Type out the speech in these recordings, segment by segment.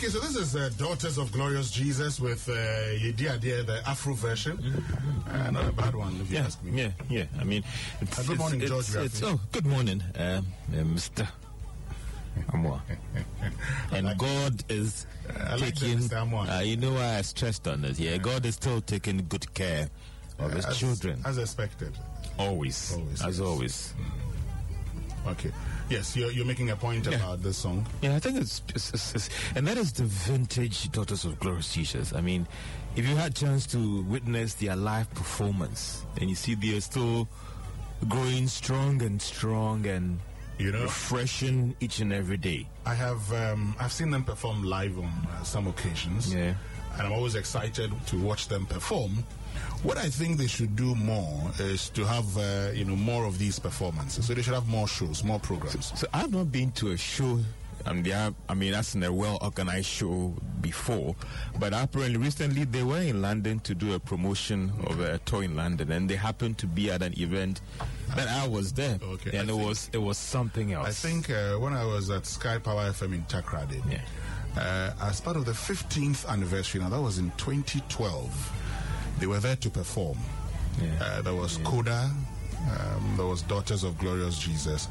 Okay, so this is Daughters of Glorious Jesus with Yedia, the Afro version. Not a bad one, if you ask me. Yeah. I mean, good morning, George. Good morning, Mr. Amwa. And God is taking, you know why I stressed on it. Yeah, God is still taking good care of his children. As expected. Always. Always. Okay. Yes, you're making a point about this song. Yeah, I think it's and that is the vintage Daughters of Glorious Jesus. I mean, if you had a chance to witness their live performance, and you see they're still growing strong and refreshing each and every day. I've seen them perform live on some occasions. Yeah. And I'm always excited to watch them perform. What I think they should do more is to have, more of these performances. So they should have more shows, more programs. So I've not been to a show, that's in a well-organized show before. But apparently, recently, they were in London to do a promotion of a tour in London. And they happened to be at an event that I was there. Okay. And it was something else. I think when I was at Sky Power FM in Takrade, as part of the 15th anniversary, now that was in 2012, they were there to perform. There was Koda, there was Daughters of Glorious Jesus,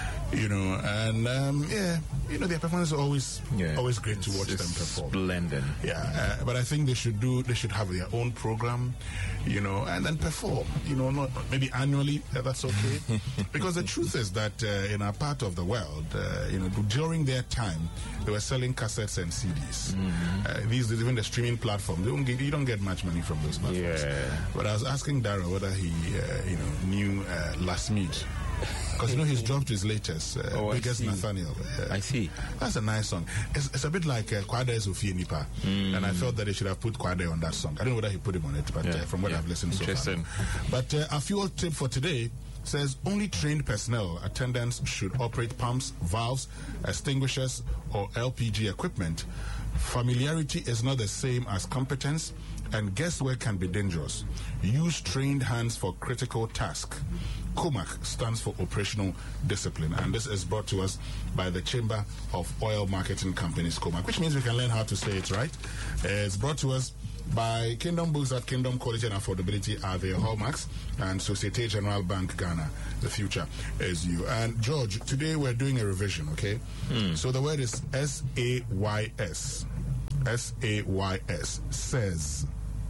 their performances are always great to watch them perform. Splendid. But I think they should have their own program, and then perform, not maybe annually, that's okay. Because the truth is that in our part of the world, during their time, they were selling cassettes and CDs. These even the streaming platform, you don't get much money from those platforms. But I was asking Dara whether he knew Last Meet. Because he's dropped his latest, Biggest Nathaniel. I see. That's a nice song. It's a bit like Kwade Sophie Nipa. And I felt that they should have put Kwade on that song. I don't know whether he put him on it, but from what I've listened so far. But our fuel tip for today says only trained personnel attendants should operate pumps, valves, extinguishers, or LPG equipment. Familiarity is not the same as competence, and guesswork can be dangerous. Use trained hands for critical tasks. COMAC stands for Operational Discipline, and this is brought to us by the Chamber of Oil Marketing Companies, COMAC, which means we can learn how to say it right. It's brought to us by Kingdom Books at Kingdom Quality and Affordability are their hallmarks, and Societe Generale Bank Ghana. The future is you. And George, today we're doing a revision, okay? So the word is S-A-Y-S. S-A-Y-S. Says.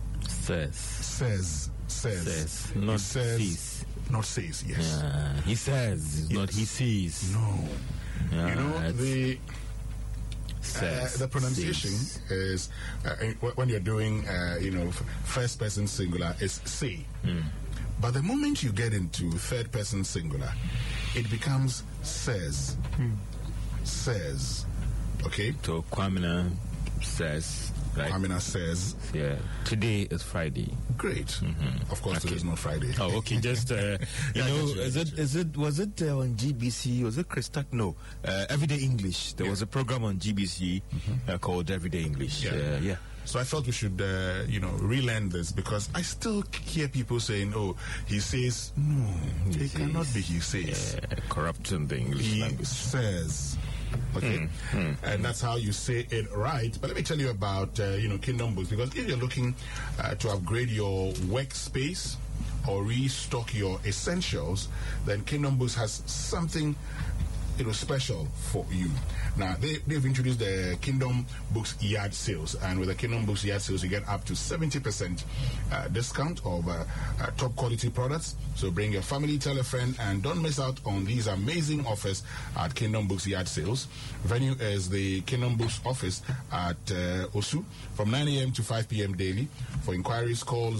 Not says. Not says, yes. He says, yes. Not he sees. No. The pronunciation is when you're doing first person singular is say. But the moment you get into third person singular, it becomes says. Says. Okay? So Kwamina says. Right. Kwamina says. Yeah. Today is Friday. Great. Of course, today is not Friday. Oh, okay. Just was it on GBC? Was it Christak? No. Everyday English. There was a program on GBC called Everyday English. Yeah. So I felt we should, relearn this, because I still hear people saying, "Oh, he says." No, it cannot be. He says. Corrupting the English language. He says. Okay, and that's how you say it right. But let me tell you about Kingdom Books, because if you're looking to upgrade your workspace or restock your essentials, then Kingdom Books has something special for you. Now, they've introduced the Kingdom Books Yard Sales, and with the Kingdom Books Yard Sales, you get up to 70% discount of top quality products. So bring your family, tell a friend, and don't miss out on these amazing offers at Kingdom Books Yard Sales. Venue is the Kingdom Books office at Osu from 9 a.m. to 5 p.m. daily. For inquiries, call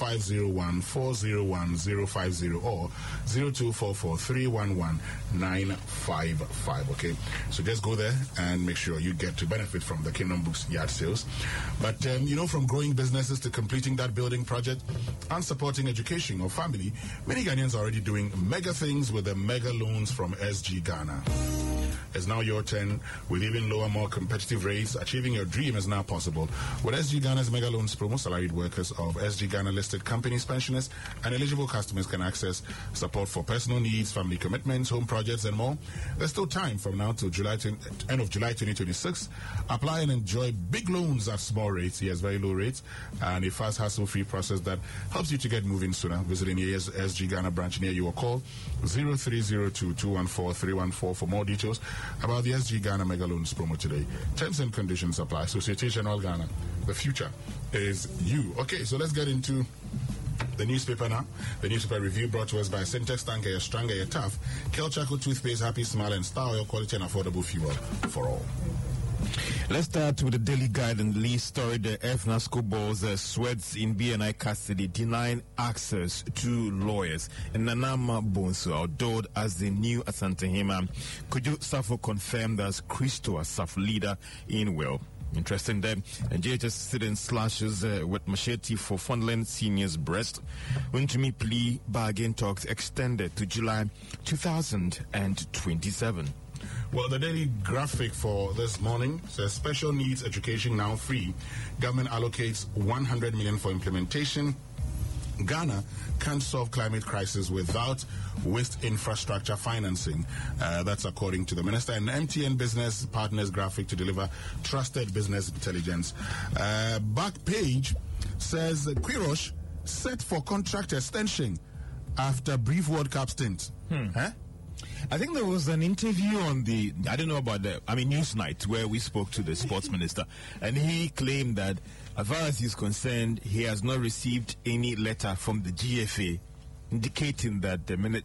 0501-401-050 or 0244-311-955. Okay, so just go there and make sure you get to benefit from the Kingdom Books Yard Sales. But from growing businesses to completing that building project and supporting education or family, many Ghanaians are already doing mega things with the mega loans from SG Ghana. It's now your turn. With even lower, more competitive rates, achieving your dream is now possible. With SG Ghana's Mega Loans promo, salaried workers of SG Ghana listed companies, pensioners, and eligible customers can access support for personal needs, family commitments, home projects, and more. There's still time from now to end of July 2026. Apply and enjoy big loans at small rates. Yes, very low rates, and a fast, hassle-free process that helps you to get moving sooner. Visit any SG Ghana branch near you or call 0302-214-314 for more details about the SG Ghana Mega Loans promo today. Terms and conditions apply. Societe Generale Ghana. The future is you. Okay, so let's get into the newspaper now. The newspaper review brought to us by Syntex Tanker, you're stronger, you're tough. Kel Chaco Toothpaste, Happy Smile, and Star Oil, quality and affordable fuel for all. Let's start with the Daily Guide and lead story. The FNASCO boss sweats in BNI custody, denying access to lawyers. And Nanama Bonsu, outdoored as the new Asante Hima. Kojo Safo confirmed as Christo Asaf leader in Will. Interesting that JHS student slashes with machete for Fondland Senior's breast. Untumi plea bargain talks extended to July 2027. Well, the daily graphic for this morning says special needs education now free. Government allocates 100 million for implementation. Ghana can't solve climate crisis without waste infrastructure financing. That's according to the minister. And MTN Business Partners graphic to deliver trusted business intelligence. Back page says Quiroz set for contract extension after brief World Cup stint. Huh? I think there was an interview on I don't know about Newsnight, where we spoke to the sports minister, and he claimed that as far as he's concerned, he has not received any letter from the GFA indicating that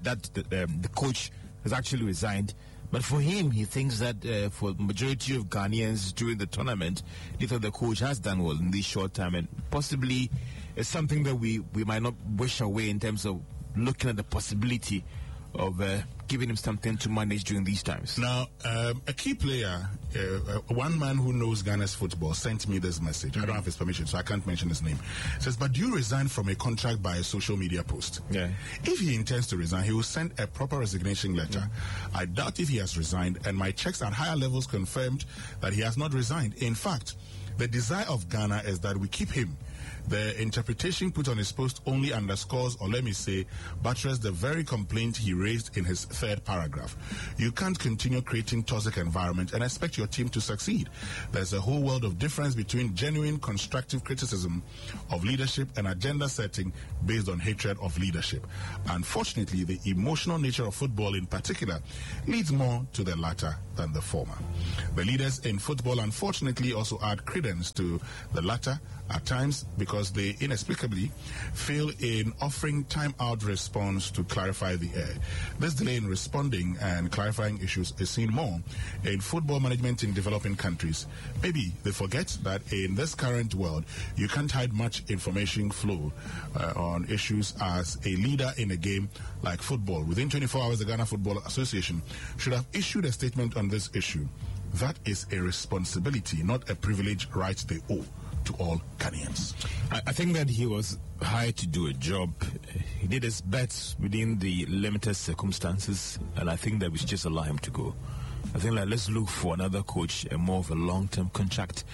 the coach has actually resigned. But for him, he thinks that for the majority of Ghanaians during the tournament, they thought the coach has done well in this short time, and possibly it's something that we might not wish away in terms of looking at the possibility of giving him something to manage during these times. Now, a key player, one man who knows Ghana's football, sent me this message. I don't have his permission, so I can't mention his name. It says, but do you resign from a contract by a social media post? Yeah. If he intends to resign, he will send a proper resignation letter. I doubt if he has resigned, and my checks at higher levels confirmed that he has not resigned. In fact, the desire of Ghana is that we keep him. The interpretation put on his post only underscores, or let me say, buttress the very complaint he raised in his third paragraph. You can't continue creating toxic environment and expect your team to succeed. There's a whole world of difference between genuine constructive criticism of leadership and agenda setting based on hatred of leadership. Unfortunately, the emotional nature of football in particular leads more to the latter than the former. The leaders in football, unfortunately, also add credence to the latter at times because they inexplicably fail in offering time-out response to clarify the air. This delay in responding and clarifying issues is seen more in football management in developing countries. Maybe they forget that in this current world, you can't hide much information flow on issues as a leader in a game like football. Within 24 hours, the Ghana Football Association should have issued a statement on this issue. That is a responsibility, not a privilege right they owe to all Ghanaians. I think that he was hired to do a job. He did his best within the limited circumstances, and I think that we should just allow him to go. I think that let's look for another coach, and more of a long-term contract.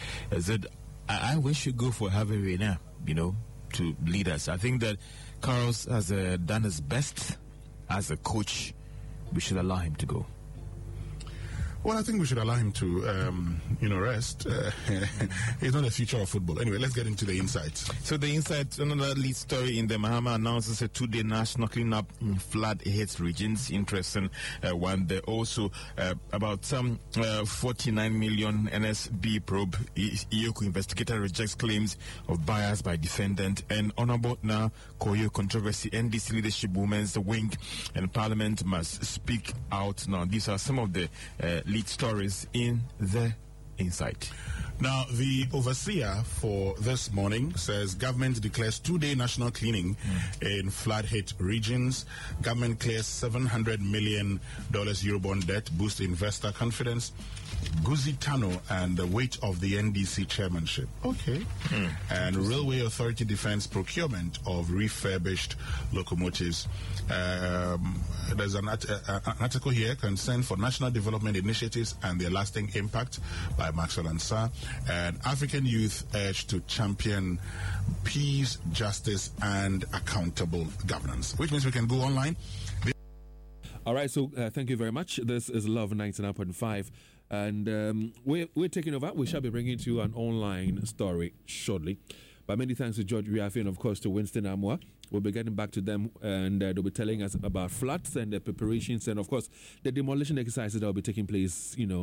I wish you go for Harvey Reina, to lead us. I think that Carlos has done his best as a coach. We should allow him to go. Well, I think we should allow him to, rest. He's not the future of football. Anyway, let's get into the insights. So the insights, another lead story in the Mahama announces a 2-day national cleanup in flood-hit regions. Interesting one. There also about some 49 million NSB probe. EOCO investigator rejects claims of bias by defendant. And Honorable now Koyo controversy. NDC leadership women's wing and Parliament must speak out now. These are some of the lead stories in the insight. Now, the overseer for this morning says government declares 2-day national cleaning in flood-hit regions. Government clears $700 million Eurobond debt, boost investor confidence. Guzi Tano and the weight of the NDC chairmanship. Okay. And Railway Authority defends procurement of refurbished locomotives. There's an article here, Concern for National Development Initiatives and Their Lasting Impact by Maxwell Ansah. And African youth urged to champion peace, justice, and accountable governance, which means we can go online. All right, so thank you very much. This is Love 99.5. And we're taking over. We shall be bringing to you an online story shortly. But many thanks to George Riafi and, of course, to Winston Amwa. We'll be getting back to them, and they'll be telling us about floods and the preparations and, of course, the demolition exercises that will be taking place, in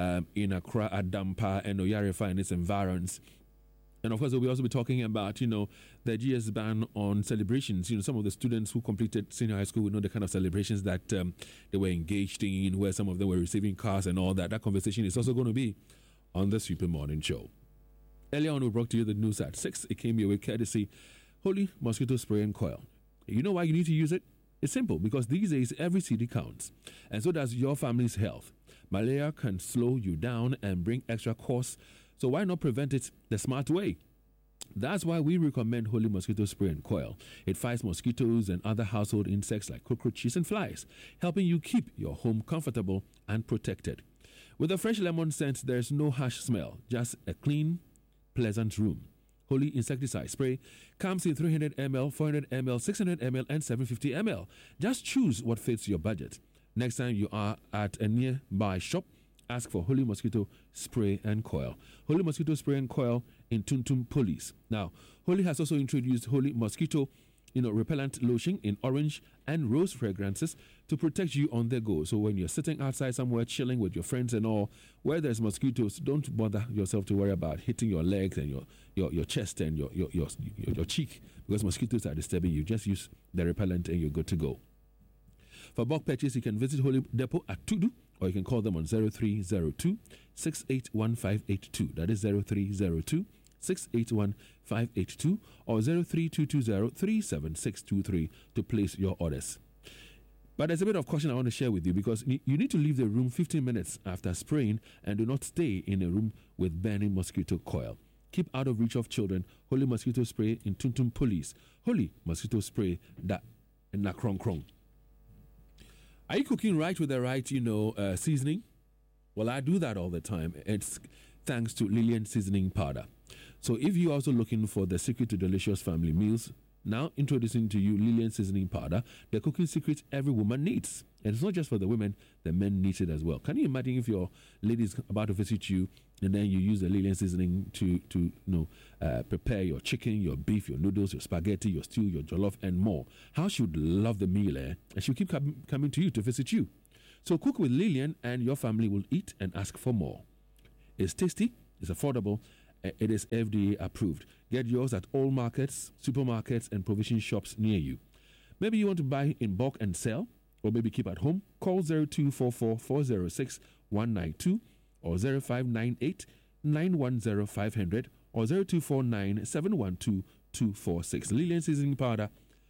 Accra, Adampa, and Oyarifa and its environs. And, of course, we'll also be talking about, the GS ban on celebrations. Some of the students who completed senior high school will know the kind of celebrations that they were engaged in, where some of them were receiving cars and all that. That conversation is also going to be on the Super Morning Show. Earlier on, we brought to you the news at 6. It came your way courtesy Holy Mosquito Spray and Coil. You know why you need to use it? It's simple, because these days every city counts, and so does your family's health. Malaria can slow you down and bring extra costs, so why not prevent it the smart way? That's why we recommend Holy Mosquito Spray and Coil. It fights mosquitoes and other household insects like cockroaches and flies, helping you keep your home comfortable and protected. With a fresh lemon scent, there's no harsh smell, just a clean, pleasant room. Holy Insecticide Spray comes in 300 ml, 400 ml, 600 ml, and 750 ml. Just choose what fits your budget. Next time you are at a nearby shop, ask for Holy Mosquito Spray and Coil. Holy Mosquito Spray and Coil in Tuntum Police. Now, Holy has also introduced Holy Mosquito repellent lotion in orange and rose fragrances to protect you on the go. So when you're sitting outside somewhere chilling with your friends and all, where there's mosquitoes, don't bother yourself to worry about hitting your legs and your chest and your cheek, because mosquitoes are disturbing you. Just use the repellent and you're good to go. For bulk purchase, you can visit Holy Depot at Tudu, or you can call them on 0302 681 582. That is 0302 681 582 or 03220 37623 to place your orders. But there's a bit of caution I want to share with you, because you need to leave the room 15 minutes after spraying, and do not stay in a room with burning mosquito coil. Keep out of reach of children. Holy Mosquito Spray in Tuntum Police. Holy Mosquito Spray that na krong krong. Are you cooking right with the right, seasoning? Well, I do that all the time. It's thanks to Lillian Seasoning Powder. So if you're also looking for the secret to delicious family meals, now introducing to you Lillian Seasoning Powder, the cooking secret every woman needs. And it's not just for the women, the men need it as well. Can you imagine if your lady is about to visit you and then you use the Lillian Seasoning to prepare your chicken, your beef, your noodles, your spaghetti, your stew, your jollof, and more? How she would love the meal, and she'll keep coming to you to visit you. So cook with Lillian and your family will eat and ask for more. It's tasty, it's affordable, it is FDA approved. Get yours at all markets, supermarkets, and provision shops near you. Maybe you want to buy in bulk and sell, or maybe keep at home. Call 0244 406 192 or 0598 910 500 or 0249 712 246. Lillian Seasoning Powder,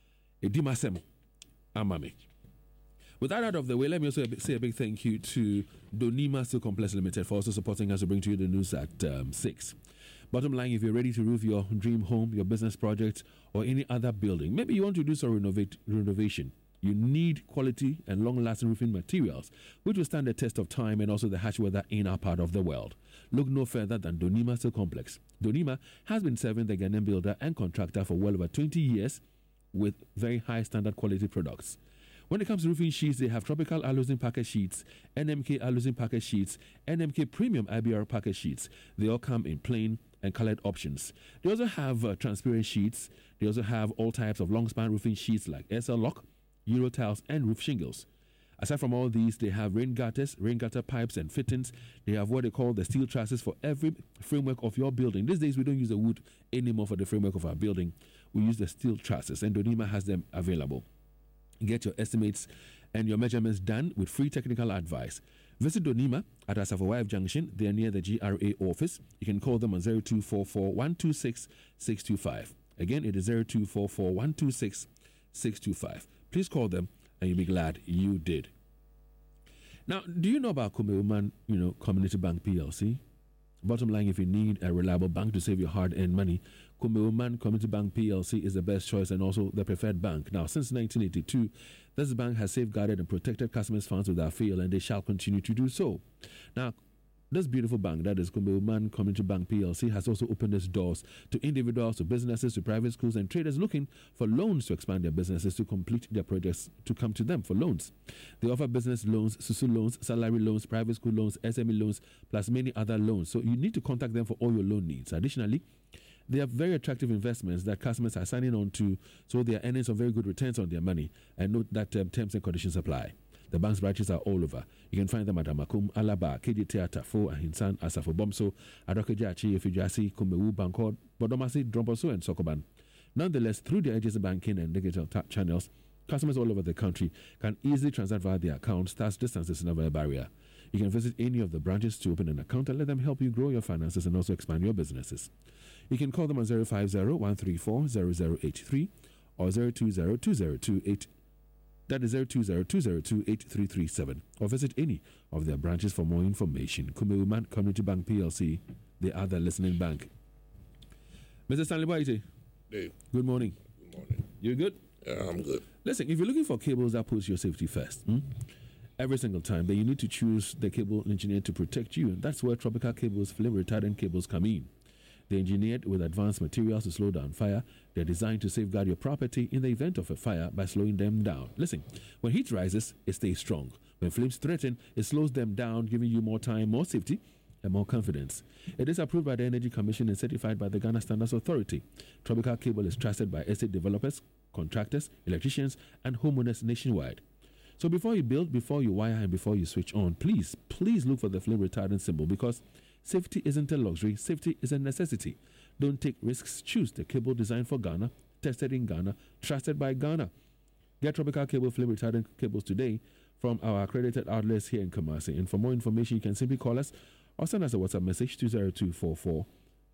Edimasem Amame. With that out of the way, let me also say a big thank you to Donima Steel Complex Limited for also supporting us to bring to you the news at 6. Bottom line, if you're ready to roof your dream home, your business project, or any other building, maybe you want to do some renovation, you need quality and long-lasting roofing materials, which will stand the test of time and also the harsh weather in our part of the world. Look no further than Donima Steel Complex. Donima has been serving the Ghanaian builder and contractor for well over 20 years with very high standard quality products. When it comes to roofing sheets, they have Tropical Aluzinc package sheets, NMK Aluzinc package sheets, NMK Premium IBR package sheets. They all come in plain and colored options. They also have transparent sheets. They also have all types of long span roofing sheets like SL Lock, Euro tiles, and roof shingles. Aside from all these, they have rain gutters, rain gutter pipes and fittings. They have what they call the steel trusses for every framework of your building. These days, we don't use the wood anymore for the framework of our building. We use the steel trusses, and Donima has them available. Get your estimates and your measurements done with free technical advice. Visit Donima at Asafo Junction. They are near the GRA office. You can call them on 0244 126 625. Again, it is 0244 126 625. Please call them and you'll be glad you did. Now, do you know about Kumeuman, Community Bank PLC? Bottom line, if you need a reliable bank to save your hard-earned money, Kumeuman Community Bank PLC is the best choice and also the preferred bank. Now, since 1982, this bank has safeguarded and protected customers' funds without fail, and they shall continue to do so. Now, this beautiful bank, that is Kumeuman Community Bank PLC, has also opened its doors to individuals, to businesses, to private schools, and traders looking for loans to expand their businesses, to complete their projects, to come to them for loans. They offer business loans, SUSU loans, salary loans, private school loans, SME loans, plus many other loans. So you need to contact them for all your loan needs. Additionally, they have very attractive investments that customers are signing on to, so they are earning some very good returns on their money. And note that terms and conditions apply. The bank's branches are all over. You can find them at Amakum, Alaba, KJ Tafo, Ahinsan, Asafo Bomso, Adokejachi, Efijasi, Kumewu, Bankord, Bodomasi, Dromboso, and Sokoban. Nonetheless, through their agency banking and digital channels, customers all over the country can easily transact via their accounts, thus distance is never a barrier. You can visit any of the branches to open an account and let them help you grow your finances and also expand your businesses. You can call them on 050-134-0083 or 020-2028. That is 020-202-8337, or visit any of their branches for more information. Kumeuman Community Bank PLC, the other listening bank. Mr. Stanley Whitey. Dave. Good morning. Good morning. You good? Yeah, I'm good. Listen, if you're looking for cables that puts your safety first, every single time, then you need to choose the cable engineer to protect you. And that's where Tropical Cables flame retardant cables come in. They're engineered with advanced materials to slow down fire. They're designed to safeguard your property in the event of a fire by slowing them down. Listen, when heat rises, it stays strong. When flames threaten, it slows them down, giving you more time, more safety, and more confidence. It is approved by the Energy Commission and certified by the Ghana Standards Authority. Tropical Cable is trusted by estate developers, contractors, electricians, and homeowners nationwide. So before you build, before you wire, and before you switch on, please look for the flame retardant symbol, because safety isn't a luxury, safety is a necessity. Don't take risks. Choose the cable designed for Ghana, tested in Ghana, trusted by Ghana. Get Tropical Cable flame retardant cables today from our accredited outlets here in Kumasi. And for more information, you can simply call us or send us a WhatsApp message to 20244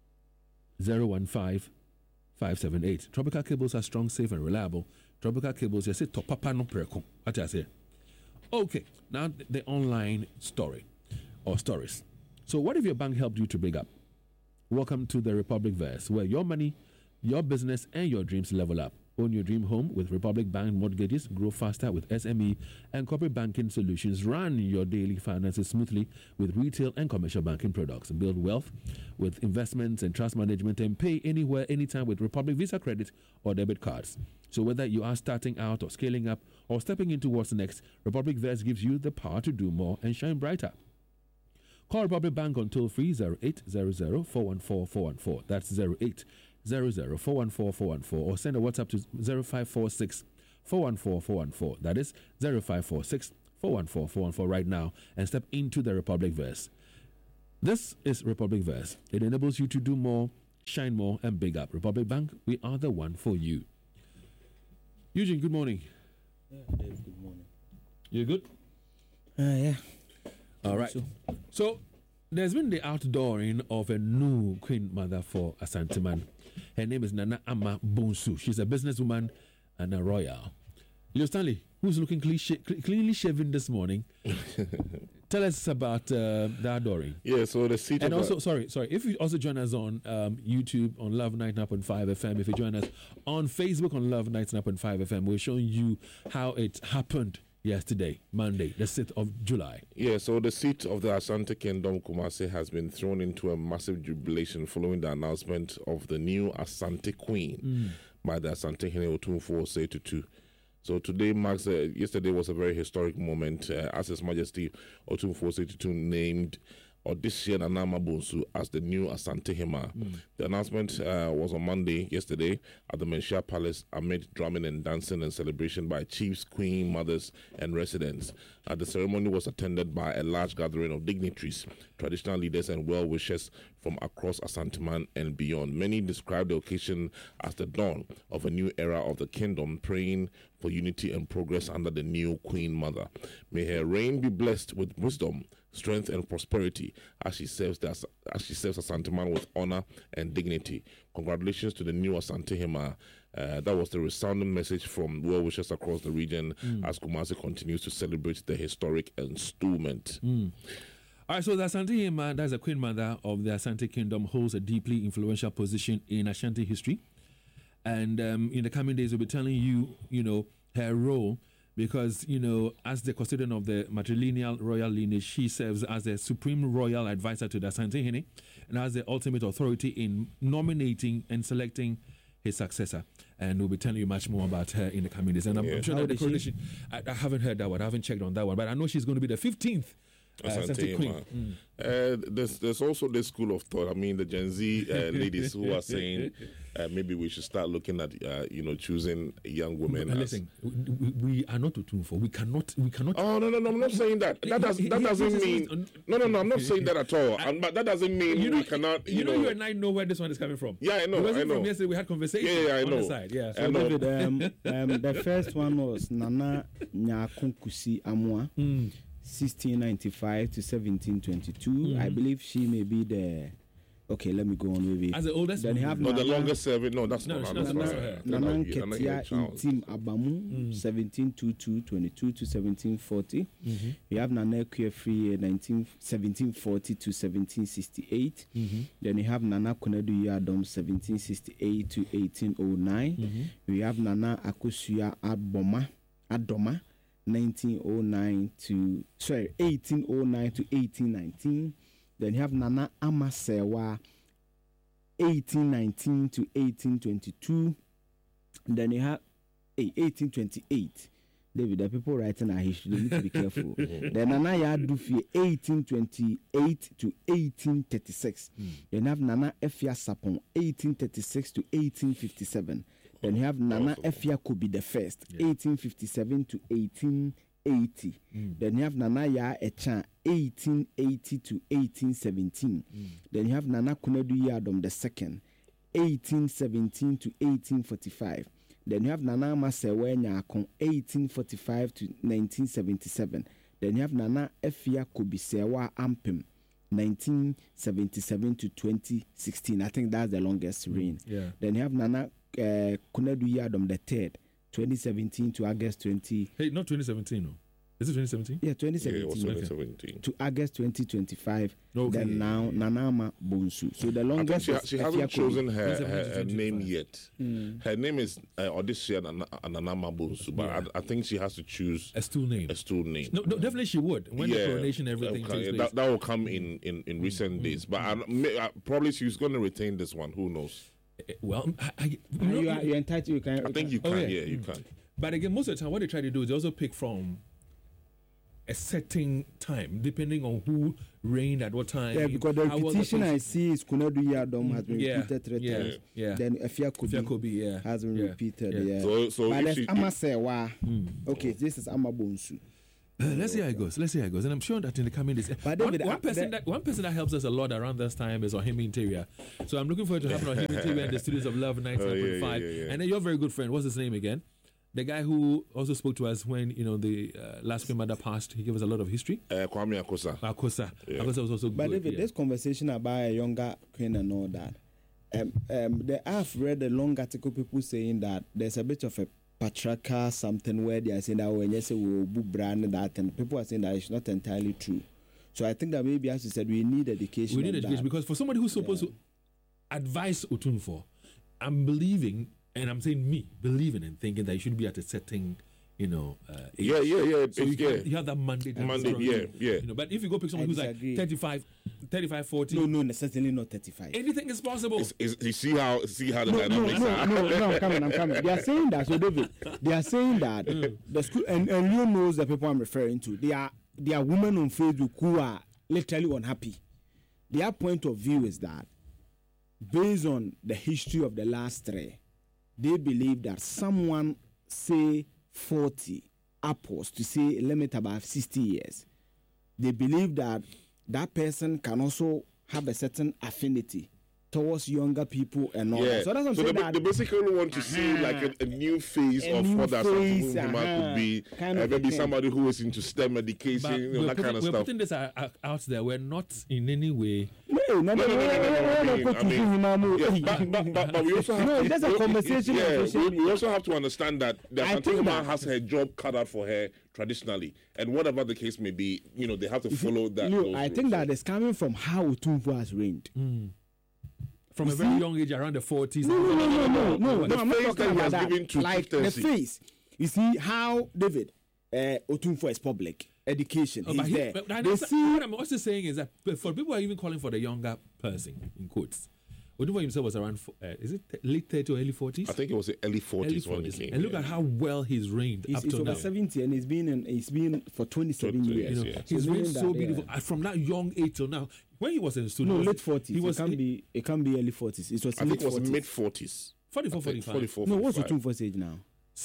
015 578. Tropical Cables are strong, safe, and reliable. Tropical Cables, you say, to papa no preko. What I say? Okay, now the online story or stories. So what if your bank helped you to big up? Welcome to the Republic Verse, where your money, your business, and your dreams level up. Own your dream home with Republic Bank mortgages, grow faster with SME and corporate banking solutions, run your daily finances smoothly with retail and commercial banking products, build wealth with investments and trust management, and pay anywhere, anytime with Republic Visa credit or debit cards. So whether you are starting out or scaling up or stepping into what's next, Republic Verse gives you the power to do more and shine brighter. Call Republic Bank on toll-free 0800-414-414. That's 0800-414-414, or send a WhatsApp to 0546-414-414. That is 0546-414-414 right now, and step into the Republic Verse. This is Republic Verse. It enables you to do more, shine more, and big up. Republic Bank, we are the one for you. Eugene, good morning. Yeah, Dave, good morning. You good? Yeah. All right. So there's been the outdooring of a new queen mother for Asanteman. Her name is Nana Ama Bonsu. She's a businesswoman and a royal. Leo Stanley, who's looking cleanly shaven this morning. Tell us about the outdooring. Yeah, so the seat and of also, sorry, if you also join us on YouTube on Love 99.5 FM, if you join us on Facebook on Love 99.5 FM, we're showing you how it happened yesterday, Monday, the 6th of July. Yeah, so the seat of the Asante Kingdom, Kumasi, has been thrown into a massive jubilation following the announcement of the new Asante Queen by the Asante Hene Otumfuo Osei Tutu. So today marks, yesterday was a very historic moment as His Majesty Otumfuo Osei Tutu named Odyssean Nana Ama Bonsu as the new Asante Hema. The announcement was on Monday, yesterday, at the Menchia Palace amid drumming and dancing and celebration by chiefs, queen, mothers, and residents. The ceremony was attended by a large gathering of dignitaries, traditional leaders, and well-wishers from across Asanteman and beyond. Many described the occasion as the dawn of a new era of the kingdom, praying for unity and progress under the new Queen Mother. May her reign be blessed with wisdom, strength, and prosperity as she serves Asante Man with honor and dignity. Congratulations to the new Asante Hema. That was the resounding message from well-wishers across the region as Kumasi continues to celebrate the historic installment. All right, so the Asante Hema, that's the Queen Mother of the Asante Kingdom, holds a deeply influential position in Ashanti history. And in the coming days, we'll be telling you, her role, because, as the custodian of the matrilineal royal lineage, she serves as the supreme royal advisor to the Asante Hene and has the ultimate authority in nominating and selecting his successor. And we'll be telling you much more about her in the coming days. And I'm sure that the coronation, I haven't heard that one, I haven't checked on that one, but I know she's going to be the 15th Asante Queen. There's also this school of thought. I mean, the Gen Z ladies who are saying maybe we should start looking at choosing young women. Listen, we are not Otunfo. We cannot. Oh no! I'm not saying that. That doesn't mean. No. I'm not saying that at all. But that doesn't mean we cannot. You and I know where this one is coming from. Yeah, I know. From yesterday we had conversation. Yeah, I know. On the side. Yeah. So David, the first one was Nana Nyakunkusi Amwa. 1695 to 1722. I believe she may be the. Okay, let me go on maybe. As the oldest? Then you have the longest serving. No, that's not her. Nana Nketia Intim Abamu, 1722 to 1740. We have Nana Kuefri, 1740 to 1768. Then you have Nana Kunedu Yadom, 1768 to 1809. We have Nana Akusuya Adoma. 1809 to 1819. Then you have Nana Amasewa, 1819 to 1822. Then you have 1828. David, the people writing our history, they need to be careful. Then Nana Yadufi, 1828 to 1836. Then you have Nana Efia Sapon, 1836 to 1857. Then you have Nana Efia Kobi the First, 1857 to 1880. Then you have Nana Ya Echan, 1880 to 1817. Then you have Nana Kunedu Yadom the Second, 1817 to 1845. Then you have Nana Masewe Nyakon, 1845 to 1977. Then you have Nana Efia Kobi Sewa Ampem, 1977 to 2016. I think that's the longest reign. Then you have Nana Kunedu Yadom the Third, 2017 to August 20. Hey, not 2017, no. Is it 2017? Yeah, 2017. Yeah, it was 2017. To August 2025. Okay. Then now Nanama Bonsu. So the longest. She hasn't chosen her name yet. Her name is Odysseus Nanama Bonsu, but I think she has to choose a stool name. No, definitely she would. When the coronation, everything takes place. That will come in recent days. But probably she's going to retain this one. Who knows? Well, you're entitled. You can. I think you can. Yeah, you can. But again, most of the time, what they try to do is they also pick from a certain time, depending on who reigned at what time. Yeah, because the repetition I see is Kunedu Yadom has been repeated 3 times. Yeah. Then Efia Kobi has been repeated. Yeah. So but there's Amasewa. Okay, this is Amabonsu. Let's see how it goes. And I'm sure that in the coming days, one person that helps us a lot around this time is Ohim Interior. So I'm looking forward to having Ohim Interior in the studios of Love 99.5. And then your very good friend, what's his name again? The guy who also spoke to us when the last Queen Mother passed. He gave us a lot of history. Kwame Akosa. Akosa was also but good. But David, this conversation about a younger queen and all that, I've read a long article, people saying that there's a bit of a patriarchal something where they are saying that when you say we'll brand that, and people are saying that it's not entirely true. So I think that maybe, as you said, we need education. We need education because for somebody who's supposed to advise Otunfo, I'm believing, and I'm saying believing and thinking that you should be at a certain, age. Yeah. So you have that mandate. Yeah. But if you go pick someone who's like 35, 40. No, certainly not 35. Anything is possible. You see how the dynamics are. No, I'm coming. They are saying that, so David, they are saying that the school, and you knows the people I'm referring to. They are women on Facebook who are literally unhappy. Their point of view is that, based on the history of the last 3, they believe that someone, say 40 upwards to say limit about 60 years, they believe that person can also have a certain affinity towards younger people and all that. So that's what I'm saying. They basically want to see like a new phase of what that could be. Maybe somebody who is into STEM education, that kind of stuff. We're putting this out there. We're not in any way. No. But we also have that's a conversation. We also have to understand that the Asante woman has her job cut out for her traditionally, and whatever the case may be, they have to follow that. I think that is coming from how Otumfuo has reigned. From a very young age, around the 40s. No, I'm not talking about that. Like the face. You see how David Otumfuo is public. Education. He's there. What I'm also saying is that for people who are even calling for the younger person, in quotes, Otumfuo himself was around, is it late 30s or early 40s? I think it was the early 40s when he came. And look at how well he's reigned up to now. He's over 70 and he's been for 27 years. He's reigned so beautiful. From that young age till now. When he was in the studio, late 40s. It can't be early 40s. I think it was mid 40s. 44, 45. 44, 45. No, what's Otumfuo's age now?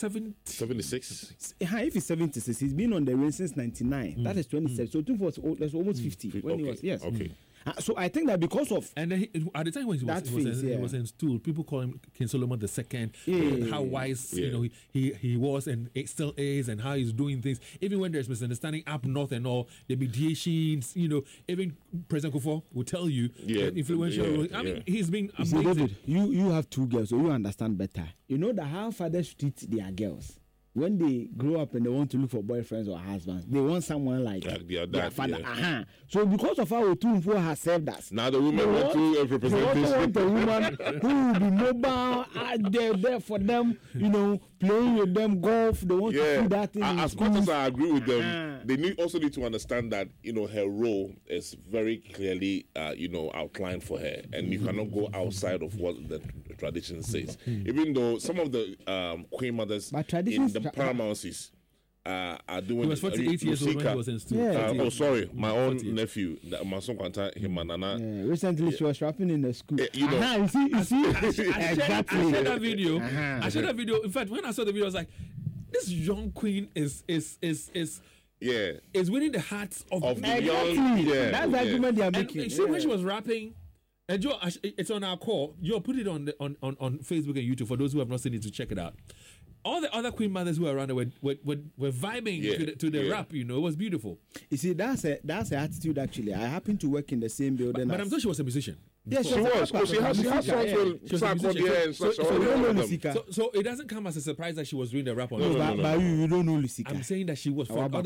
76. If he's 76, he's been on the reign since 99. That is 27. So Otumfuo was almost 50 when he was. Yes. Okay. So I think that because of at the time when he was in stool, people call him King Solomon II. How wise he was and it still is, and how he's doing things. Even when there's misunderstanding up north and all, the mediations. Even President Kufuor will tell you influential. I mean, he's been amazing. David, you have two girls, so you understand better. You know that how fathers treat their girls. When they grow up and they want to look for boyfriends or husbands, they want someone like their father. Yeah. So because of how Otumfuo has served us, now the women want to represent this. They want a woman who will be mobile, there for them, playing with them golf. They want to do that thing. As much as I agree with them, they also need to understand that her role is very clearly outlined for her, and you cannot go outside of what the tradition says. Even though some of the queen mothers in the paramountcies are doing. He was 48 years old when he was in school. Sorry, my own nephew, Mason Kwanta, him and Nana. Recently, she was rapping in the school. You see, exactly. I shared that video. I shared that video. In fact, when I saw the video, I was like, "This young queen is winning the hearts of the young." That's the argument they are making. See, when she was rapping. And Joe, it's on our call. Joe, put it on Facebook and YouTube for those who have not seen it to check it out. All the other queen mothers who were around were vibing to the rap. It was beautiful. You see, that's an attitude. Actually, I happen to work in the same building. But I'm sure she was a musician. Yes, she was. She has songs with Sarkodie and such. So it doesn't come as a surprise that she was doing the rap on. But you don't know Lusika. I'm saying that she was.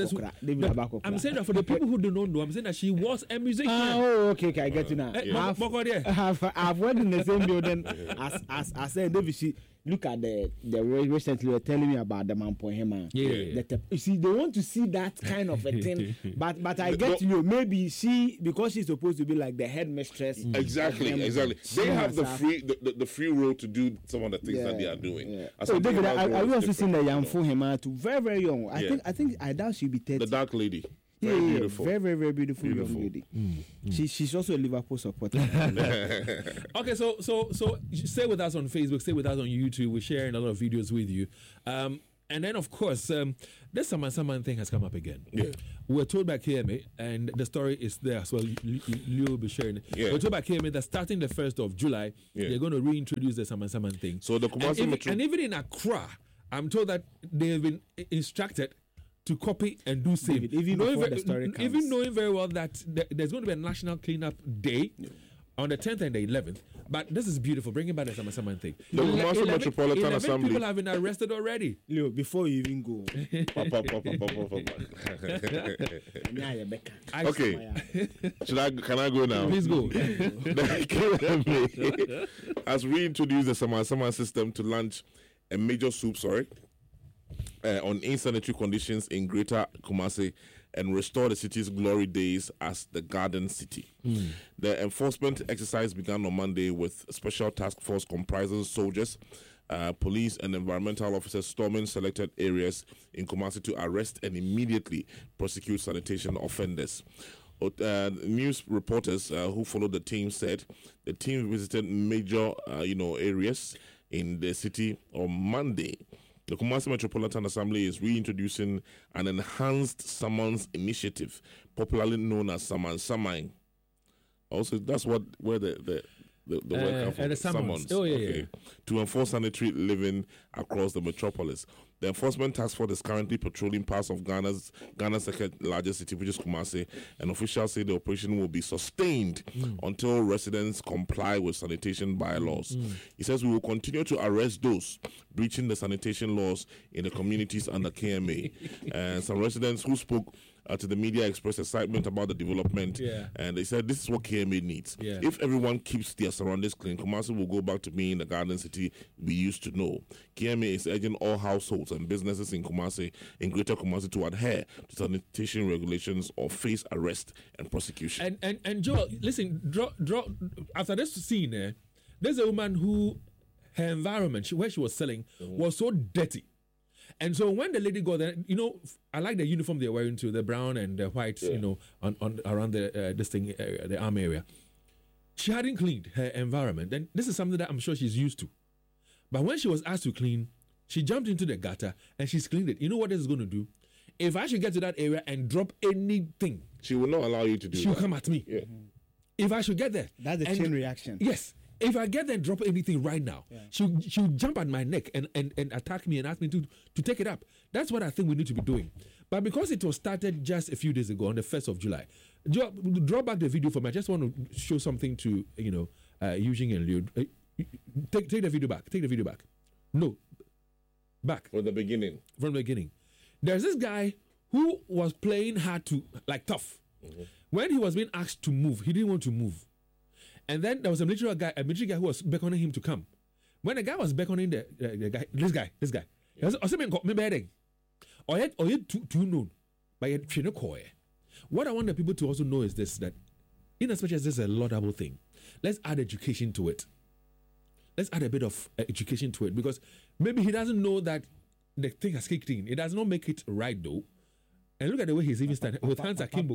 I'm saying that for the people who do not know, I'm saying that she was a musician. Okay, I get you now. I've worked in the same building as I said, David. Look at the recently were telling me about the Mampohema. You see, they want to see that kind of a thing. But I get maybe because she's supposed to be like the headmistress. Exactly. They have the free role to do some of the things that they are doing. So David, I also seen the Yamfohema too, very, very young. I doubt she'll be 30. The dark lady. Very beautiful. Very, very, very beautiful young lady. She's also a Liverpool supporter. Okay, so stay with us on Facebook, stay with us on YouTube. We're sharing a lot of videos with you. And then, of course, this Saman thing has come up again. We're told by KMA, and the story is there as well. You will be sharing it. We're told by KMA that starting the 1st of July, they're going to reintroduce the Saman thing. So the and even in Accra, I'm told that they have been instructed to copy and do same. Even knowing very well that there's going to be a national cleanup day on the 10th and the 11th. But this is beautiful, bringing back the Saman thing. The Kumasi Metropolitan Assembly. People have been arrested already. Leo, before you even go. Okay. Can I go now? Please go. As we introduce the Saman system to launch a major soup, on insanitary conditions in Greater Kumasi and restore the city's glory days as the Garden City. The enforcement exercise began on Monday with a special task force comprising soldiers, police and environmental officers storming selected areas in Kumasi to arrest and immediately prosecute sanitation offenders. News reporters who followed the team said the team visited major areas in the city on Monday. The Kumasi Metropolitan Assembly is reintroducing an enhanced summons initiative, popularly known as Saman. Also, that's where the The word and the summons. Oh, yeah. To enforce sanitary living across the metropolis. The enforcement task force is currently patrolling parts of Ghana's second largest city, which is Kumasi, and officials say the operation will be sustained until residents comply with sanitation bylaws. He says we will continue to arrest those breaching the sanitation laws in the communities under KMA. And some residents who spoke to the media expressed excitement about the development, and they said this is what KMA needs. If everyone keeps their surroundings clean, Kumasi will go back to being the garden city we used to know. KMA is urging all households and businesses in Kumasi, in Greater Kumasi, to adhere to sanitation regulations or face arrest and prosecution. And Joel, listen, draw after this scene, there's a woman who her environment where she was selling was so dirty. And so when the lady got there, I like the uniform they're wearing too, the brown and the white, on around the this thing area, the arm area. She hadn't cleaned her environment, and this is something that I'm sure she's used to. But when she was asked to clean, she jumped into the gutter and she's cleaned it. You know what this is going to do? If I should get to that area and drop anything, she will not allow you to do. She'll come at me. Yeah. If I should get there, that's the chain reaction. Yes. If I get there and drop anything right now, she'll jump at my neck and attack me and ask me to take it up. That's what I think we need to be doing. But because it was started just a few days ago on the 1st of July, draw back the video for me. I just want to show something to, Eugene and Leo. Take the video back. Take the video back. No. Back. From the beginning. From the beginning. There's this guy who was playing hard to, like tough. Mm-hmm. When he was being asked to move, he didn't want to move. And then there was a military guy who was beckoning him to come. When the guy was beckoning the guy, this guy, he was also begging. Or yet too known. But yet, what I want the people to also know is this, that in as much as this is a laudable thing, let's add education to it. Let's add a bit of education to it, because maybe he doesn't know that the thing has kicked in. It does not make it right though. And look at the way he's even standing with hands akimbo.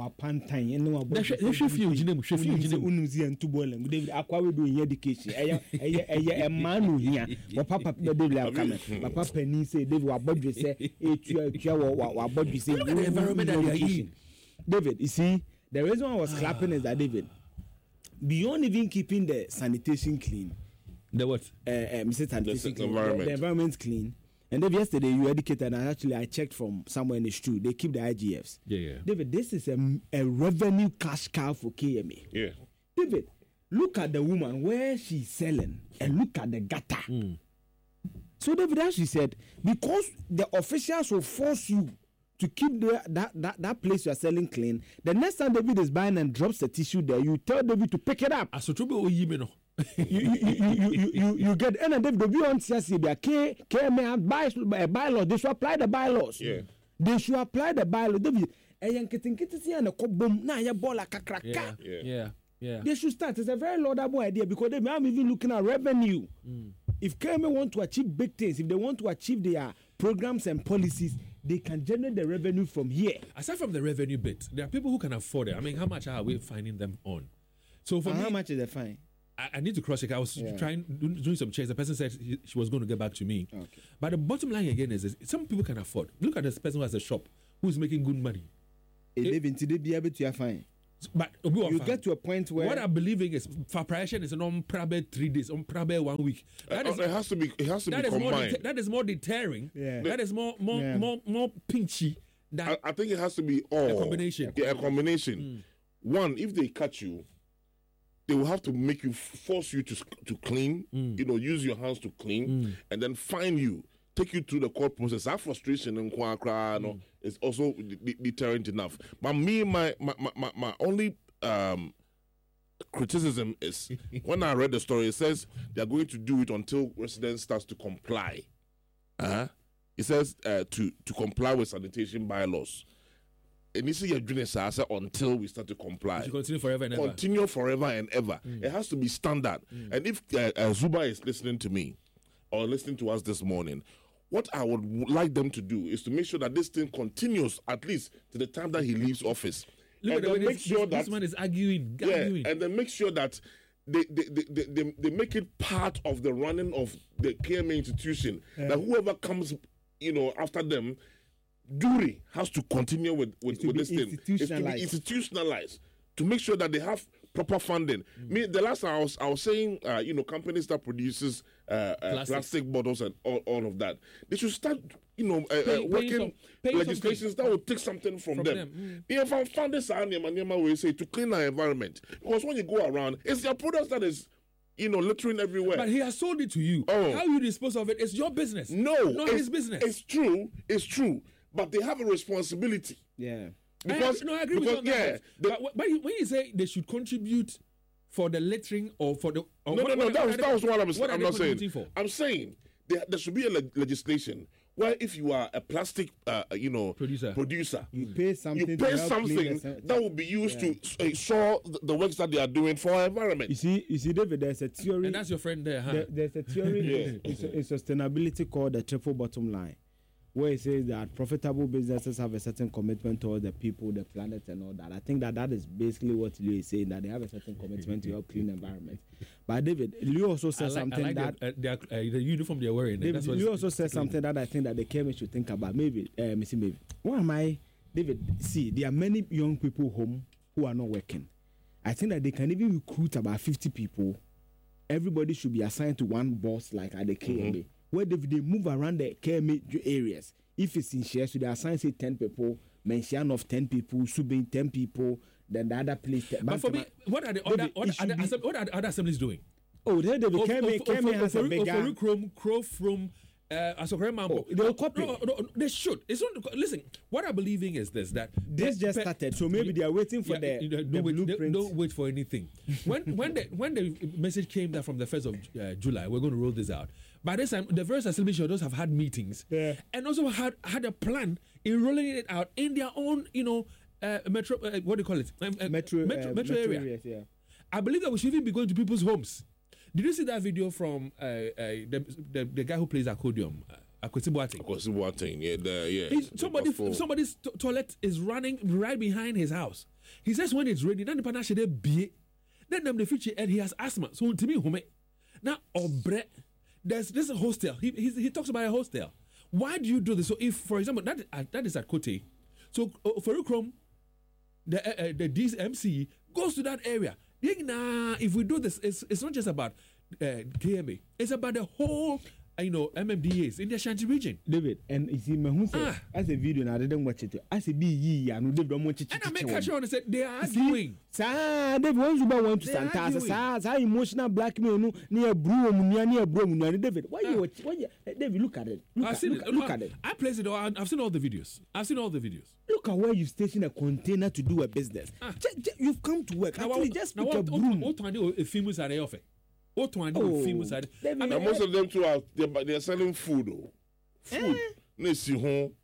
David, you see, the reason I was clapping is that, David, beyond even keeping the sanitation clean, the what? The environment clean. And then yesterday you educated, and actually I checked from somewhere in the street. They keep the IGFs. Yeah. David, this is a revenue cash cow for KMA. Yeah. David, look at the woman where she's selling, and look at the gutter. So David, as she said, because the officials will force you to keep that place you are selling clean, the next time David is buying and drops the tissue there, you tell David to pick it up. you get, and then David on CSC, KMA bylaws. They should apply the bylaws. Yeah. They should apply the bylaws. David, yeah. They should start. It's a very laudable idea, because I'm even looking at revenue. If KMA want to achieve big things, if they want to achieve their programs and policies, they can generate the revenue from here. Aside from the revenue bit, there are people who can afford it. I mean, how much are we finding them on? So for me, how much is the fine? I need to cross check. I was doing some checks. The person said she was going to get back to me. Okay. But the bottom line again is some people can afford. Look at this person who has a shop who's making good money. Be able to fine. But you get to a point where what I'm believing is preparation is on probably 3 days, on probably 1 week. It has to be combined. That is more deterring. Yeah. That is more pinchy. I think it has to be all a combination. Yeah, a combination. One, if they catch you, they will have to force you to clean. Use your hands to clean, and then fine you. Take you through the court process. That frustration and is also deterrent enough. But my only criticism is when I read the story, it says they are going to do it until residents starts to comply. It says to comply with sanitation bylaws. And this is until we start to comply. To continue forever and ever. Continue forever and ever. It has to be standard. And if Zuba is listening to me or listening to us this morning, what I would like them to do is to make sure that this thing continues at least to the time that he leaves office. Look at the way this man is arguing. And then make sure that they make it part of the running of the KMA institution. That whoever comes, after them, duty has to continue with this thing. It's to be institutionalized. To make sure that they have proper funding. Me, the last time I was saying, companies that produces plastic bottles and all of that, they should start, working legislations that will take something from them. If I found this we say to clean our environment, because when you go around, it's their products that is, littering everywhere. But he has sold it to you. Oh. How you dispose of it is your business. No, not his business. It's true. But they have a responsibility. Yeah. Because, I agree with you. But when you say they should contribute for the littering or for the... Or that was what I'm not saying. I'm saying there should be a legislation where if you are a plastic, producer, you pay something that will be used to show the works that they are doing for our environment. You see, David, there's a theory. And that's your friend there, huh? There's a theory in sustainability called the triple bottom line, where it says that profitable businesses have a certain commitment towards the people, the planet, and all that. I think that is basically what Leo is saying, that they have a certain commitment to help clean the environment. But David, Leo also said something that... the uniform they're wearing. David, Leo also said something that I think that the chemists should think about. Maybe. Why am I... David, see, there are many young people home who are not working. I think that they can even recruit about 50 people. Everybody should be assigned to one boss, like at the KMA. Where they move around the KMA areas. If it's in shares, so they assign, say, 10 people, mention of 10 people, Subin 10 people, then the other place. But for me, what are the other assemblies doing? Oh, they KMA has a bigger... Crow from... they'll copy. No, they should. It's not. Listen, what I believe in is this: that this just started, so maybe they are waiting for the blueprint. Don't wait for anything. when the message came that from the 1st of July, we're going to roll this out. By this time, the various assembly shareholders have had meetings and also had a plan in rolling it out in their own, metro. What do you call it? Metro area. Areas, yeah. I believe that we should even be going to people's homes. Did you see that video from the guy who plays accordion, Akwesi Boateng? Somebody's toilet is running right behind his house. He says when it's raining, then the panache they be, then them the future and he has asthma. So to me, now there's this hostel. He talks about a hostel. Why do you do this? So if, for example, that is at Kote, so Ferukrom, the DMC goes to that area. If we do this, it's not just about KMA. It's about the whole, MMDAs in the Ashanti region. David, and you see, as a video, and I didn't watch it. As a BE, and we don't watch it. And I make a show and said they are arguing. David, once you want to stand, how emotional blackmail near Broom, near Broom, David. Why you watch? David, look at it. Look at it. I place it. I've seen all the videos. Look at where you station a container to do a business. You've come to work. Actually, just pick a broom. What to do? If famous are they offer? What to do? Famous are they? Most of them too are they're selling food. Food. They should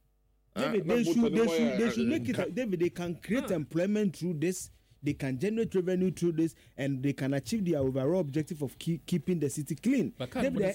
make it. David, they can create employment through this. They can generate revenue through this, and they can achieve their overall objective of keeping the city clean. But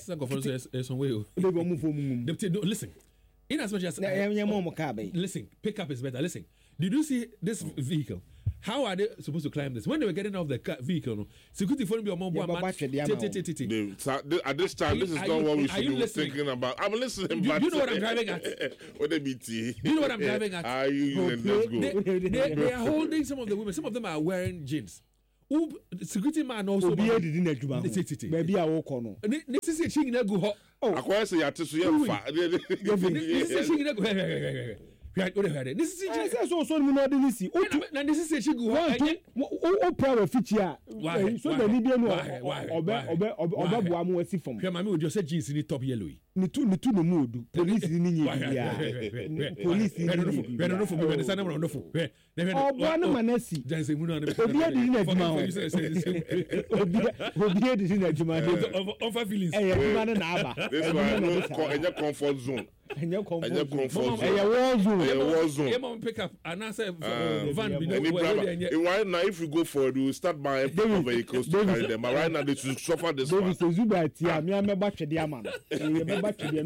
listen. In as much as listen, pickup is better. Listen, did you see this vehicle? How are they supposed to climb this? When they were getting off the vehicle, security phone be on mobile. At this time, this is not what we should be thinking about. I'm listening. You know what I'm driving at? What BT? You know what I'm driving at? They are holding some of the women. Some of them are wearing jeans. Security man also. Maybe I walk on. This is a ching that go. Oh, I say you to you. This is a ching that go. Right, this is also this is a ching go. Private feature. Why? So the Libyan from. Your mammy would just say jeans in the top yellow. Nitu no mood. Police in police in Manesi. There's a moon on the comfort zone. And your comfort zone. Pick up and I say van. Now, if we go forward, we will start buying vehicles to carry them. But right now, they should suffer this one. Actually,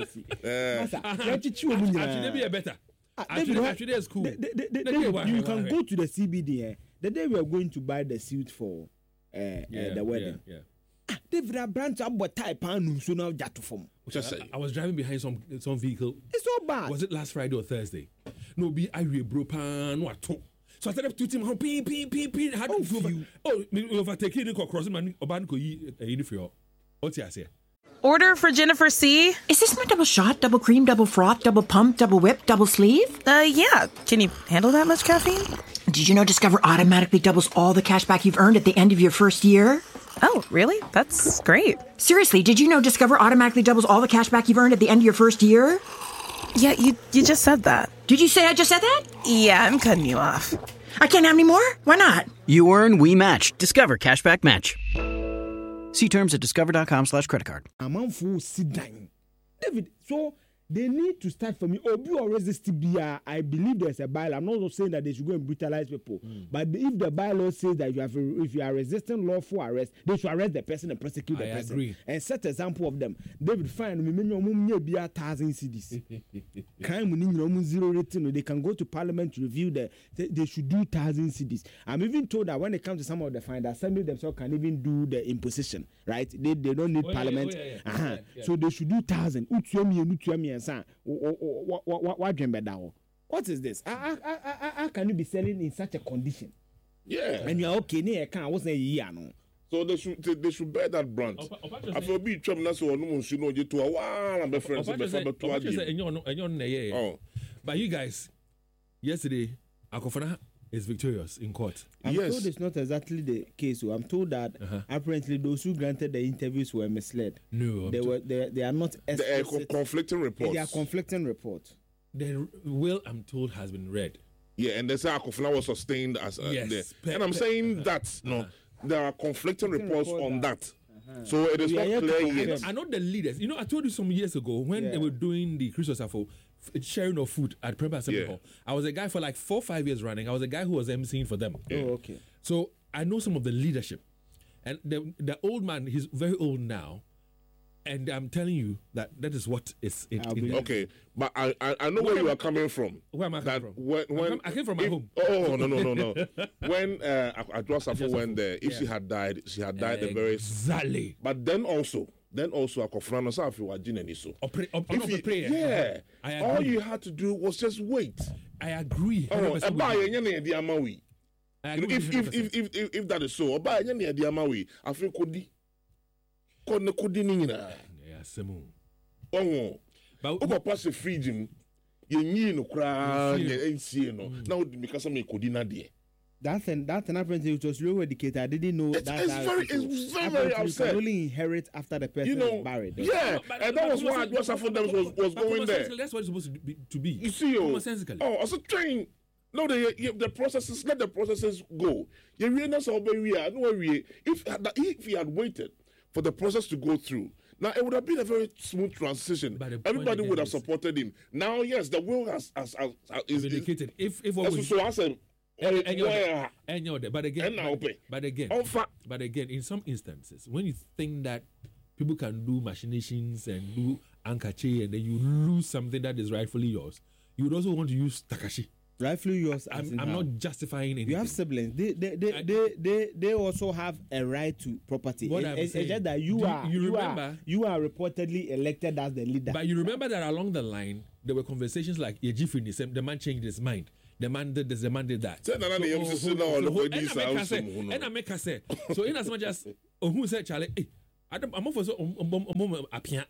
be a better. Actually, that's cool. You can go to the CBD. The day we are going to buy the suit for the wedding. David branch up what type and so now jatu form. I was driving behind some vehicle. It's so bad. Was it last Friday or Thursday? No, be I bro pan what to. So I started tweeting him, pin. How do you overtaking it across him and Obanko yi what's he say? Order for Jennifer C. Is this my double shot, double cream, double froth, double pump, double whip, double sleeve? Yeah. Can you handle that much caffeine? Did you know Discover automatically doubles all the cash back you've earned at the end of your first year? Oh, really? That's great. Seriously, did you know Discover automatically doubles all the cash back you've earned at the end of your first year? Yeah, you just said that. Did you say I just said that? Yeah, I'm cutting you off. I can't have any more? Why not? You earn, we match. Discover Cashback Match. See terms at discover.com/creditcard. I'm on full sit down. David, so they need to start for me. Obi or resist BR. I believe there's a bylaw. I'm not saying that they should go and brutalize people. But if the bylaw says that if you are resisting lawful arrest, they should arrest the person and prosecute the person. Agree. And set example of them. David, fine. We may be 1,000 CDs. Crime 0 rating. They can go to parliament to review they should do 1,000 CDs. I'm even told that when it comes to some of the fine, the assembly themselves can even do the imposition. Right? They don't need parliament. Yeah. So they should do 1,000. What is this? How can you be selling in such a condition? Yeah. And you're okay, I can't. I wasn't here, no. So they should bear that brand. I feel be trouble na so no should know you to a while and be friends But you guys, yesterday, Akofana is victorious in court. I'm told it's not exactly the case. So I'm told that apparently those who granted the interviews were misled. No, they are not. They are conflicting reports. They are conflicting reports. The will, I'm told, has been read. Yeah, and they say Akofana was sustained as yes. And I'm saying that there are conflicting reports on that. So it is not clear yet. I know the leaders. I told you some years ago when they were doing the Christmas Afo sharing of food at Premier Assembly Hall. I was a guy for like 4 or 5 years running. I was a guy who was emceeing for them. Oh, okay. So I know some of the leadership. And the old man, he's very old now. And I'm telling you that is what is in okay, but I know where you are coming from. Where am I coming from? When I came from my home. Oh no. When Adwoa went there, if she had died the very exactly. But then also Akofana no say afi wagye n'ani so. Yeah. All you had to do was just wait. I agree. If that is so, oba enye na edi amawi afi kodi ni nyina. Yeah, semu. But pass fridge him. Ye no kra ye no. Now because me kodi na de. That apparently it was low educated. I didn't know it's very upset. You can only inherit after the person is married. Yeah, and that was why Adwoa for them was going there. That's what it's supposed to be. You see, also train. No, the processes. Let the processes go. If he had waited for the process to go through, now it would have been a very smooth transition. Everybody would have supported him. Now, yes, the will is vindicated. But again, in some instances, when you think that people can do machinations and do ankache and then you lose something that is rightfully yours, you would also want to use Takashi. Rightfully yours. I'm not justifying anything. You have siblings. They also have a right to property. It's just that you are reportedly elected as the leader. But you remember that along the line there were conversations like the man changed his mind. The man did this, the man did that. And I make her say. So in as much as who said Charlie, hey, I'm for so apia.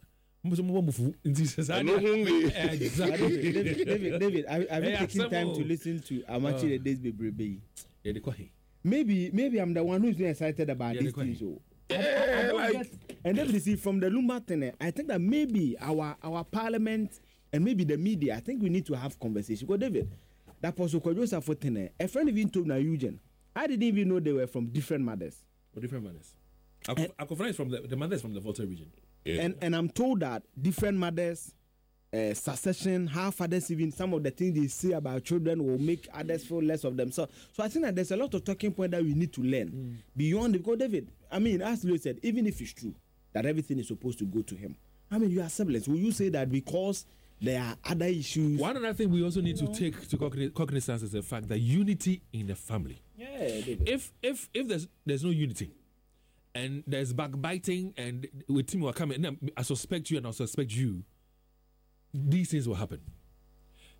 David, I've been taking time to listen to Amachi the Days Baby. Maybe I'm the one who's been excited about this thing. So and then you see from the Lumba thing, I think that maybe our parliament and maybe the media, I think we need to have conversation. Because David, that person called Joseph Fortene, a friend even told me Eugene, I didn't even know they were from different mothers. Different mothers. Akofana is from the mother is from the Volta region. Yeah. And I'm told that different mothers, succession, how fathers even some of the things they say about children will make others feel less of themselves. So I think that there's a lot of talking point that we need to learn beyond because David, I mean, as Leo said, even if it's true that everything is supposed to go to him, I mean, you are siblings. Will you say that because there are other issues? One other thing we also need to take to cognizance is the fact that unity in the family. Yeah, David. If there's no unity, and there's backbiting, and with Tim will come, and I suspect you and I suspect you, these things will happen.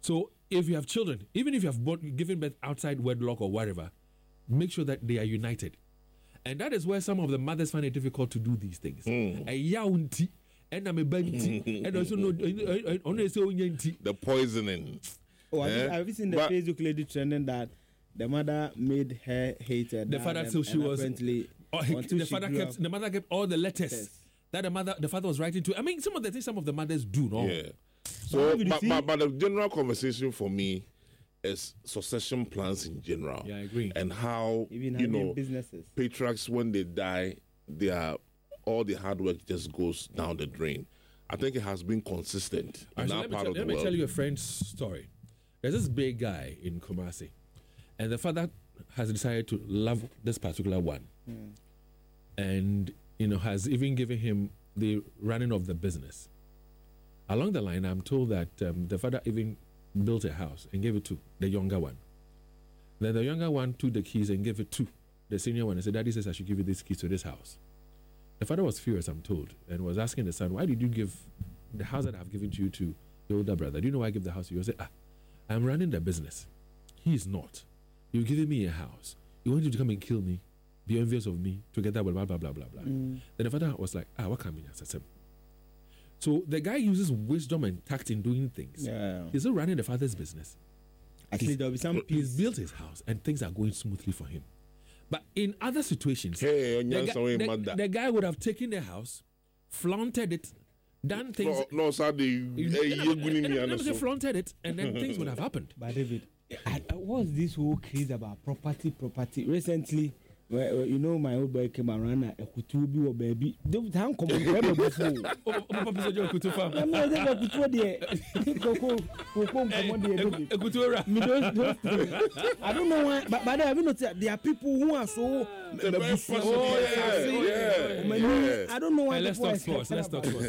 So if you have children, even if you have given birth outside wedlock or whatever, make sure that they are united. And that is where some of the mothers find it difficult to do these things. And I'm a banty, and also the poisoning. Oh, have you seen the Facebook lady trending that the mother made her hate her? The father, so she was. The mother kept all the letters that the father was writing to. I mean, some of the things some of the mothers do, no? Yeah. So, but the general conversation for me is succession plans in general. Yeah, I agree. And how, even businesses. Patriarchs, when they die, all the hard work just goes down the drain. I think it has been consistent in that part of the world. Let me tell you a friend's story. There's this big guy in Kumasi, and the father has decided to love this particular one, and has even given him the running of the business. Along the line, I'm told that the father even built a house and gave it to the younger one. Then the younger one took the keys and gave it to the senior one and said, Daddy says I should give you these keys to this house. The father was furious, I'm told, and was asking the son, why did you give the house that I've given to you to your older brother? Do you know why I give the house to you? I said, I'm running the business. He is not. You're giving me a house. You want you to come and kill me, be envious of me, together with blah, blah, blah, blah, blah. Then the father was like, what can I say? So the guy uses wisdom and tact in doing things. Yeah. He's still running the father's business. Actually, there'll be some peace. He's built his house and things are going smoothly for him. But in other situations, the guy would have taken the house, flaunted it, done things. Flaunted it, and then things would have happened. But David, what's this whole craze about property? Recently, my old boy came around a kutubi or baby. Don't come on, I don't know why, but I have noticed there are people who are so. I don't know why. Let's talk sports.